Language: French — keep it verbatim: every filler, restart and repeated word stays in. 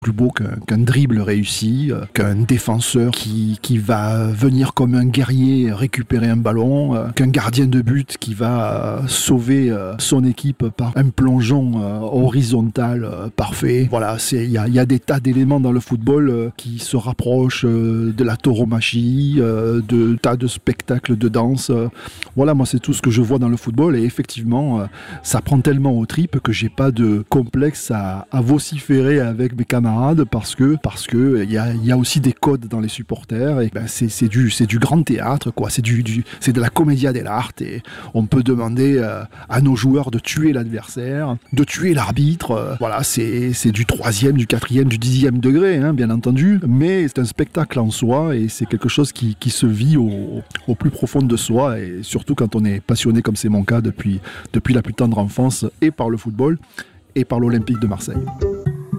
Plus beau qu'un qu'un dribble réussi, euh, qu'un défenseur qui, qui va venir comme un guerrier récupérer un ballon, euh, qu'un gardien de but qui va euh, sauver euh, son équipe par un plongeon euh, horizontal euh, parfait. Voilà, c'est il y a, y a des tas d'éléments dans le football euh, qui se rapprochent euh, de la tauromachie, euh, de tas de spectacles de danse. Euh, voilà, moi c'est tout ce que je vois dans le football et effectivement, euh, ça prend tellement aux tripes que j'ai pas de complexe à, à vociférer avec mes camarades. Parce que parce que il y a, y a aussi des codes dans les supporters et ben c'est c'est du c'est du grand théâtre quoi, c'est du, du c'est de la commedia dell'arte et on peut demander euh, à nos joueurs de tuer l'adversaire, de tuer l'arbitre, euh, voilà c'est c'est du troisième, du quatrième, du dixième degré hein, bien entendu, mais c'est un spectacle en soi et c'est quelque chose qui qui se vit au au plus profond de soi et surtout quand on est passionné comme c'est mon cas depuis depuis la plus tendre enfance et par le football et par l'Olympique de Marseille.